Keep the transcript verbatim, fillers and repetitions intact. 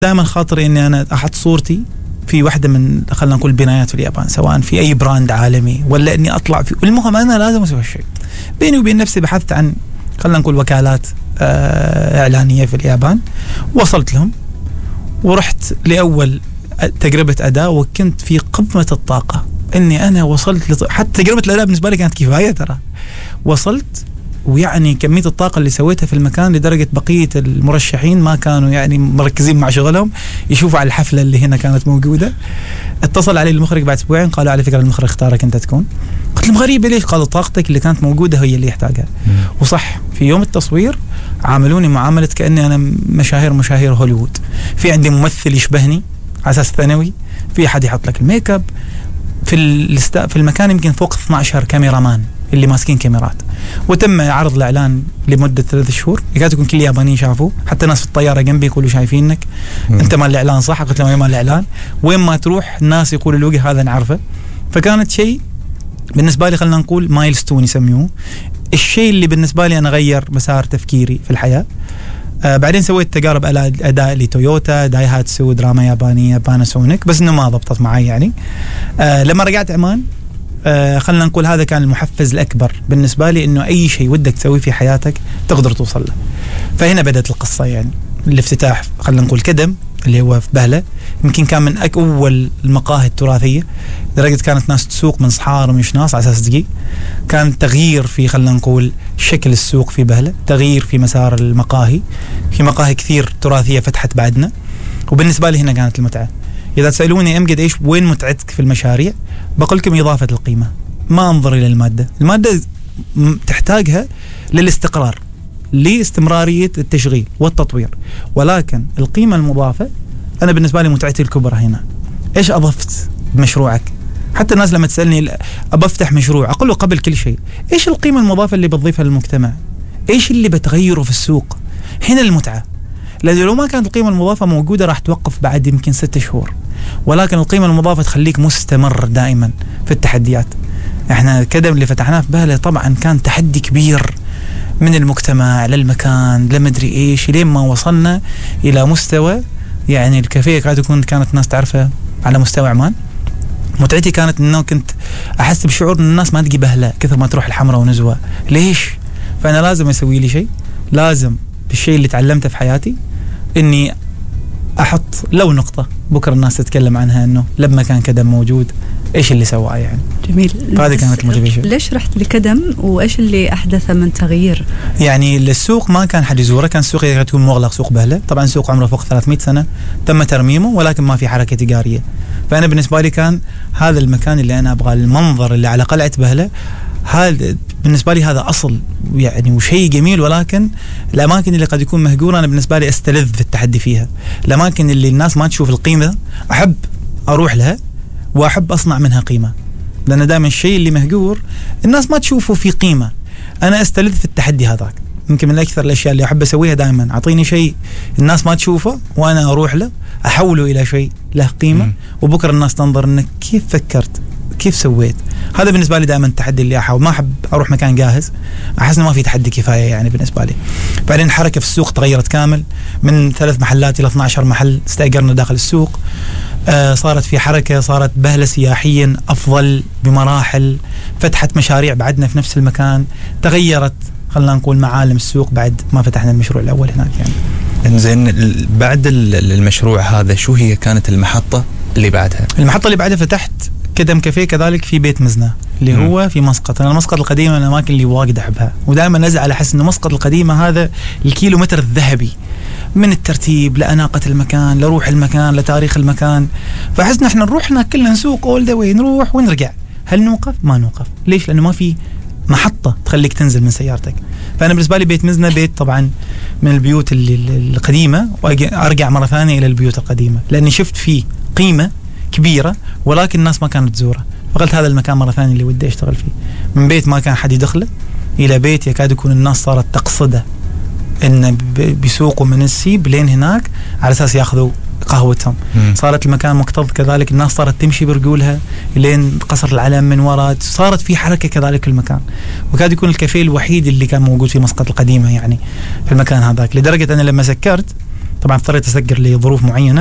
دائما خاطري اني انا احط صورتي في واحدة من خلينا نقول بنايات في اليابان، سواء في اي براند عالمي ولا اني اطلع في، المهم انا لازم اسوي هالشيء. بيني وبين نفسي بحثت عن خلينا نقول وكالات آه اعلانية في اليابان، وصلت لهم ورحت لاول تجربة اداء، وكنت في قمة الطاقة اني انا وصلت لط... حتى تجربة الاداء بالنسبة لي كانت كفاية ترى. وصلت ويعني كمية الطاقة اللي سويتها في المكان لدرجة بقية المرشحين ما كانوا يعني مركزين مع شغلهم، يشوفوا على الحفلة اللي هنا كانت موجودة. اتصل علي المخرج بعد اسبوعين، قالوا على فكرة المخرج اختارك انت تكون. قلت لهم غريبة ليش؟ قالوا طاقتك اللي كانت موجودة هي اللي يحتاجها. وصح في يوم التصوير عاملوني معاملة كأني انا مشاهير مشاهير هوليوود. في عندي ممثل يشبهني على اساس ثانوي، في احد يحط لك الميك اب في الاست... في المكان يمكن فوق اثنا عشر كاميرا مان اللي ماسكين كاميرات، وتم عرض الاعلان لمده ثلاث شهور. يكاد يكون كل اليابانيين شافوه، حتى ناس في الطياره جنبي يقولوا شايفينك انت مال الاعلان صح؟ قلت لهم مال الاعلان، وين ما تروح الناس يقولوا الوجه هذا نعرفه. فكانت شيء بالنسبه لي خلينا نقول مايلستون يسميوه، الشيء اللي بالنسبه لي انا غير مسار تفكيري في الحياه. آه بعدين سويت تجارب اداء لتويوتا، دايهاتسو، دراما يابانيه، باناسونيك، بس انه ما ضبطت معي يعني. آه لما رجعت عمان آه خلنا نقول هذا كان المحفز الأكبر بالنسبة لي، إنه أي شيء ودك تسويه في حياتك تقدر توصل له. فهنا بدأت القصة يعني. الافتتاح خلنا نقول كدم اللي هو في بهلة، يمكن كان من أول المقاهي التراثية، لدرجة كانت ناس تسوق من صحار ومن شناص على أساس دقيق. كان تغيير في خلنا نقول شكل السوق في بهلة، تغيير في مسار المقاهي، في مقاهي كثير تراثية فتحت بعدنا. وبالنسبة لي هنا كانت المتعة. إذا تسألوني أمجد إيش وين متعتك في المشاريع، بقول لكم إضافة القيمة. ما أنظر إلى المادة، المادة تحتاجها للاستقرار، لاستمرارية التشغيل والتطوير، ولكن القيمة المضافة أنا بالنسبة لي متعتي الكبرى هنا. إيش أضفت بمشروعك؟ حتى الناس لما تسألني أبى أفتح مشروع، أقول له قبل كل شيء إيش القيمة المضافة اللي بتضيفها للمجتمع؟ إيش اللي بتغيره في السوق؟ هنا المتعة. لأنه لو ما كانت القيمة المضافة موجودة راح توقف بعد يمكن ست شهور، ولكن القيمة المضافة تخليك مستمر دائما في التحديات. احنا كدم اللي فتحناه في بهلة طبعا كان تحدي كبير من المجتمع للمكان لمدري ايش، لين ما وصلنا الى مستوى يعني الكافيه قاعد يكون كانت ناس تعرفه على مستوى عمان. متعتي كانت انه كنت احس بشعور ان الناس ما تجي بهلة كثر ما تروح الحمراء ونزوة. ليش؟ فانا لازم اسوي لي شيء، لازم بالشيء اللي تعلمته في حياتي اني احط لو نقطة بكرة الناس تتكلم عنها، انه لما كان كدم موجود ايش اللي سواه يعني. جميل. هذه كانت الموتيفيشن. ليش رحت لكدم وايش اللي احدثه من تغيير؟ يعني السوق ما كان حد يزوره، كان السوق يكون مغلق، سوق بهلة طبعا سوق عمره فوق ثلاثمئة سنة، تم ترميمه ولكن ما في حركة تجارية. فانا بالنسبة لي كان هذا المكان اللي انا ابغى، المنظر اللي على قلعة بهلة هذا بالنسبة لي هذا أصل يعني وشيء جميل. ولكن الأماكن اللي قد يكون مهجورة أنا بالنسبة لي أستلذ في التحدي فيها. الأماكن اللي الناس ما تشوف القيمة أحب أروح لها وأحب أصنع منها قيمة، لأن دائما الشيء اللي مهجور الناس ما تشوفه في قيمة. أنا أستلذ في التحدي هذاك، يمكن من أكثر الأشياء اللي أحب أسويها دائما. أعطيني شيء الناس ما تشوفه وأنا أروح له أحوله إلى شيء له قيمة، م. وبكرة الناس تنظر إنك كيف فكرت كيف سويت. هذا بالنسبة لي دائما التحدي اللي أحاول. ما أحب أروح مكان جاهز، أحس إنه ما في تحدي كفاية يعني بالنسبة لي. بعدين الحركة في السوق تغيرت كامل، من ثلاث محلات إلى اثنا عشر محل استأجرنا داخل السوق. آه صارت في حركة، صارت بهلة سياحيا أفضل بمراحل، فتحت مشاريع بعدنا في نفس المكان، تغيرت خلنا نقول معالم السوق بعد ما فتحنا المشروع الأول هناك يعني. إنزين بعد المشروع هذا شو هي كانت المحطة اللي بعدها؟ المحطة اللي بعدها فتحت كدم كافيه كذلك في بيت مزنة اللي م. هو في مسقط. أنا المسقط القديمة من الأماكن اللي واجد أحبها، ودائما نزع على حس إنه مسقط القديمة هذا الكيلو متر الذهبي من الترتيب لأناقة المكان لروح المكان لتاريخ المكان. فحسنا إحنا نروح هناك كلنا نسوق أول ذا وين نروح ونرجع. هل نوقف؟ ما نوقف. ليش؟ لأنه ما في محطة تخليك تنزل من سيارتك. فأنا بالنسبة لي بيت مزنة بيت طبعا من البيوت اللي القديمة، وأرجع مرة ثانية إلى البيوت القديمة لأني شفت فيه قيمة كبيرة ولكن الناس ما كانت تزوره. فقلت هذا المكان مرة ثانية اللي ودي أشتغل فيه. من بيت ما كان حد يدخله إلى بيت يكاد يكون الناس صارت تقصده إن بيسوقوا من السيب لين هناك على أساس يأخذوا قهوتهم. م. صارت المكان مكتظ كذلك، الناس صارت تمشي برجولها لين قصر العلم من وراء، صارت في حركة كذلك في المكان. وكاد يكون الكافيه الوحيد اللي كان موجود في مسقط القديمة يعني في المكان هذاك، لدرجة أنا لما سكرت طبعا اضطريت اسكر لظروف معينه.